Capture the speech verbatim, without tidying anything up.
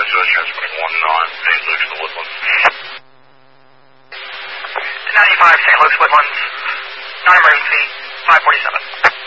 zero transmitting one nine, Saint Luke's to Woodlands. ninety-five, Saint Luke's, Woodlands. Non-emergency, five forty-seven.